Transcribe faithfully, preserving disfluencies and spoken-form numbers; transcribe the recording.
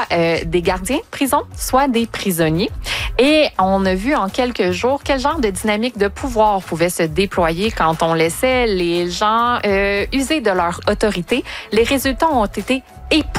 euh, des gardiens de prison, soit des prisonniers. Et on a vu en quelques jours quel genre de dynamique de pouvoir pouvait se déployer quand on laissait les gens euh, user de leur autorité. Les résultats ont été épouvantable.